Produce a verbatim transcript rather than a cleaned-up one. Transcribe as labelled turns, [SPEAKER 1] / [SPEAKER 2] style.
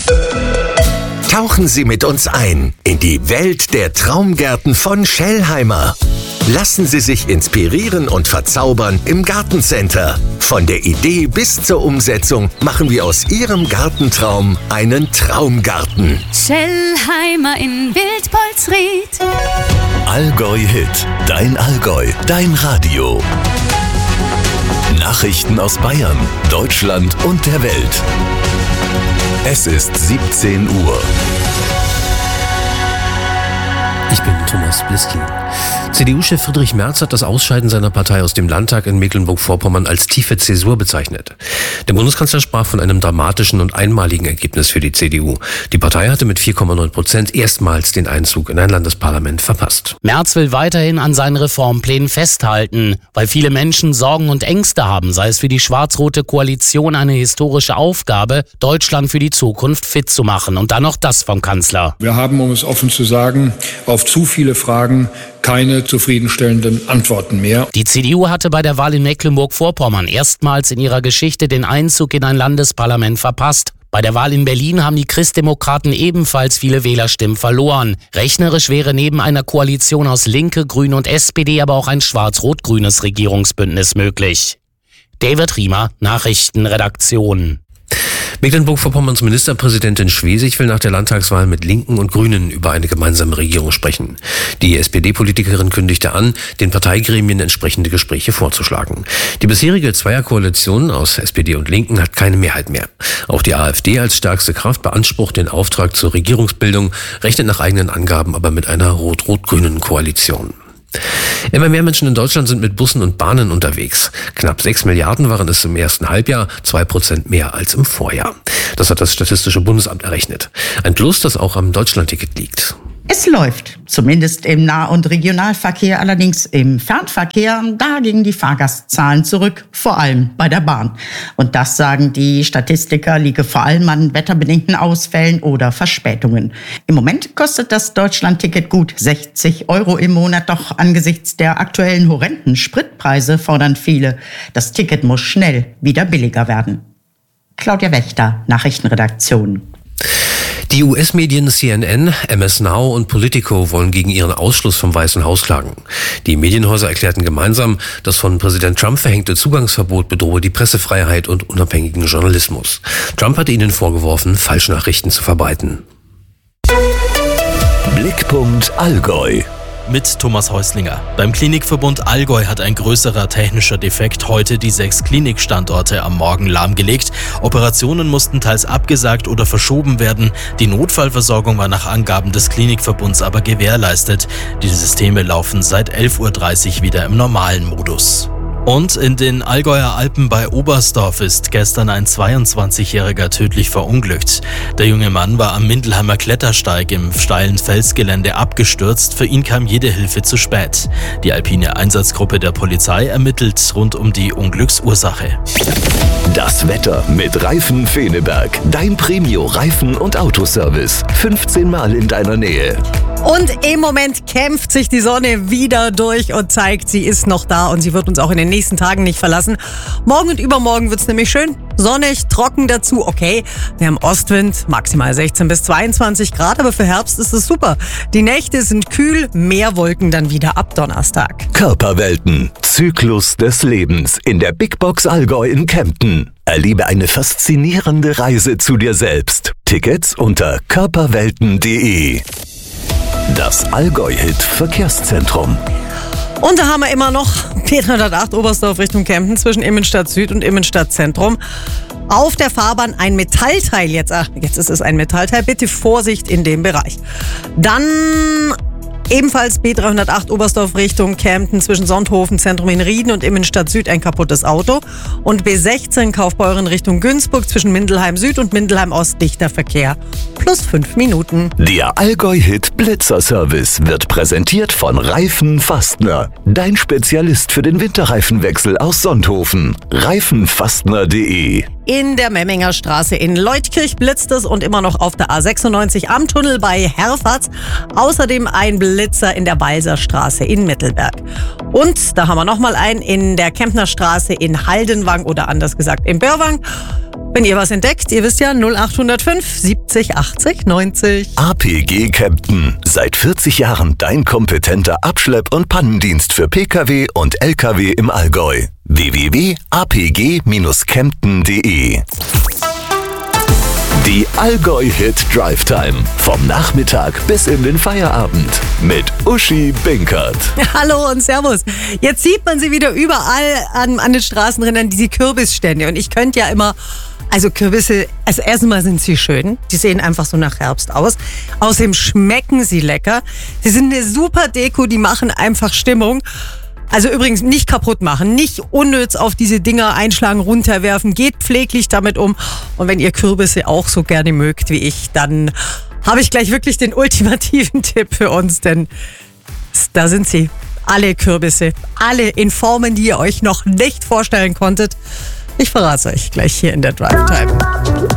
[SPEAKER 1] Tauchen Sie mit uns ein in die Welt der Traumgärten von Schellheimer. Lassen Sie sich inspirieren und verzaubern im Gartencenter. Von der Idee bis zur Umsetzung machen wir aus Ihrem Gartentraum einen Traumgarten.
[SPEAKER 2] Schellheimer in Wildpolsried.
[SPEAKER 3] Allgäu Hit, dein Allgäu, dein Radio. Nachrichten aus Bayern, Deutschland und der Welt. Es ist siebzehn Uhr.
[SPEAKER 4] Ich bin Thomas Bliski. C D U-Chef Friedrich Merz hat das Ausscheiden seiner Partei aus dem Landtag in Mecklenburg-Vorpommern als tiefe Zäsur bezeichnet. Der Bundeskanzler sprach von einem dramatischen und einmaligen Ergebnis für die C D U. Die Partei hatte mit vier Komma neun Prozent erstmals den Einzug in ein Landesparlament verpasst.
[SPEAKER 5] Merz will weiterhin an seinen Reformplänen festhalten, weil viele Menschen Sorgen und Ängste haben, sei es für die schwarz-rote Koalition eine historische Aufgabe, Deutschland für die Zukunft fit zu machen. Und dann noch das vom Kanzler.
[SPEAKER 6] Wir haben, um es offen zu sagen, auf zu viele Fragen keine zufriedenstellenden Antworten mehr.
[SPEAKER 5] Die C D U hatte bei der Wahl in Mecklenburg-Vorpommern erstmals in ihrer Geschichte den Einzug in ein Landesparlament verpasst. Bei der Wahl in Berlin haben die Christdemokraten ebenfalls viele Wählerstimmen verloren. Rechnerisch wäre neben einer Koalition aus Linke, Grüne und S P D aber auch ein schwarz-rot-grünes Regierungsbündnis möglich. David Riemer, Nachrichtenredaktion.
[SPEAKER 4] Mecklenburg-Vorpommerns Ministerpräsidentin Schwesig will nach der Landtagswahl mit Linken und Grünen über eine gemeinsame Regierung sprechen. Die S P D-Politikerin kündigte an, den Parteigremien entsprechende Gespräche vorzuschlagen. Die bisherige Zweierkoalition aus S P D und Linken hat keine Mehrheit mehr. Auch die AfD als stärkste Kraft beansprucht den Auftrag zur Regierungsbildung, rechnet nach eigenen Angaben aber mit einer rot-rot-grünen Koalition. Immer mehr Menschen in Deutschland sind mit Bussen und Bahnen unterwegs. Knapp sechs Milliarden waren es im ersten Halbjahr, zwei Prozent mehr als im Vorjahr. Das hat das Statistische Bundesamt errechnet. Ein Plus, das auch am Deutschlandticket liegt.
[SPEAKER 7] Es läuft, zumindest im Nah- und Regionalverkehr, allerdings im Fernverkehr, da gingen die Fahrgastzahlen zurück, vor allem bei der Bahn. Und das, sagen die Statistiker, liege vor allem an wetterbedingten Ausfällen oder Verspätungen. Im Moment kostet das Deutschlandticket gut sechzig Euro im Monat, doch angesichts der aktuellen horrenden Spritpreise fordern viele, das Ticket muss schnell wieder billiger werden. Claudia Wächter, Nachrichtenredaktion.
[SPEAKER 4] Die U S-Medien C N N, M S Now und Politico wollen gegen ihren Ausschluss vom Weißen Haus klagen. Die Medienhäuser erklärten gemeinsam, das von Präsident Trump verhängte Zugangsverbot bedrohe die Pressefreiheit und unabhängigen Journalismus. Trump hatte ihnen vorgeworfen, Falschnachrichten zu verbreiten.
[SPEAKER 3] Blickpunkt Allgäu.
[SPEAKER 8] Mit Thomas Häuslinger. Beim Klinikverbund Allgäu hat ein größerer technischer Defekt heute die sechs Klinikstandorte am Morgen lahmgelegt. Operationen mussten teils abgesagt oder verschoben werden. Die Notfallversorgung war nach Angaben des Klinikverbunds aber gewährleistet. Die Systeme laufen seit elf Uhr dreißig wieder im normalen Modus. Und in den Allgäuer Alpen bei Oberstdorf ist gestern ein zweiundzwanzigjähriger tödlich verunglückt. Der junge Mann war am Mindelheimer Klettersteig im steilen Felsgelände abgestürzt. Für ihn kam jede Hilfe zu spät. Die alpine Einsatzgruppe der Polizei ermittelt rund um die Unglücksursache.
[SPEAKER 3] Das Wetter mit Reifen Feneberg. Dein Premio-Reifen- und Autoservice. fünfzehn Mal in deiner Nähe.
[SPEAKER 9] Und im Moment kämpft sich die Sonne wieder durch und zeigt, sie ist noch da und sie wird uns auch in den nächsten Tagen nicht verlassen. Morgen und übermorgen wird's nämlich schön sonnig, trocken dazu. Okay, wir haben Ostwind, maximal sechzehn bis zweiundzwanzig Grad, aber für Herbst ist es super. Die Nächte sind kühl, mehr Wolken dann wieder ab Donnerstag.
[SPEAKER 3] Körperwelten, Zyklus des Lebens in der Big Box Allgäu in Kempten. Erlebe eine faszinierende Reise zu dir selbst. Tickets unter körperwelten punkt de. Das Allgäu-Hit Verkehrszentrum.
[SPEAKER 9] Und da haben wir immer noch B dreihundertacht Oberstdorf Richtung Kempten zwischen Immenstadt Süd und Immenstadt Zentrum. Auf der Fahrbahn ein Metallteil jetzt. Ach, jetzt ist es ein Metallteil. Bitte Vorsicht in dem Bereich. Dann ebenfalls B dreihundertacht Oberstdorf Richtung Kempten zwischen Sonthofen Zentrum in Rieden und Immenstadt Süd ein kaputtes Auto. Und B sechzehn Kaufbeuren Richtung Günzburg zwischen Mindelheim Süd und Mindelheim Ost dichter Verkehr. Plus fünf Minuten.
[SPEAKER 3] Der Allgäu-Hit Blitzer-Service wird präsentiert von Reifen Fastner. Dein Spezialist für den Winterreifenwechsel aus Sonthofen. reifenfastner punkt de.
[SPEAKER 9] In der Memminger Straße in Leutkirch blitzt es und immer noch auf der A sechsundneunzig am Tunnel bei Herfatz. Außerdem ein Blitzer in der Balser Straße in Mittelberg. Und da haben wir nochmal einen in der Kemptner Straße in Haldenwang oder anders gesagt in Börwang. Wenn ihr was entdeckt, ihr wisst ja, null acht null fünf siebzig achtzig neunzig.
[SPEAKER 3] A P G Kempten. Seit vierzig Jahren dein kompetenter Abschlepp- und Pannendienst für Pkw und Lkw im Allgäu. w w w punkt a p g dash kempten punkt d e. Die Allgäu-Hit Drive Time. Vom Nachmittag bis in den Feierabend. Mit Uschi Binkert.
[SPEAKER 9] Hallo und Servus. Jetzt sieht man sie wieder überall an, an den Straßenrändern, diese Kürbisstände. Und ich könnte ja immer, also Kürbisse, also erstmal sind sie schön. Die sehen einfach so nach Herbst aus. Außerdem schmecken sie lecker. Sie sind eine super Deko, die machen einfach Stimmung. Also übrigens nicht kaputt machen, nicht unnütz auf diese Dinger einschlagen, runterwerfen, geht pfleglich damit um. Und wenn ihr Kürbisse auch so gerne mögt wie ich, dann habe ich gleich wirklich den ultimativen Tipp für uns, denn da sind sie. Alle Kürbisse, alle in Formen, die ihr euch noch nicht vorstellen konntet. Ich verrate es euch gleich hier in der Drive Time.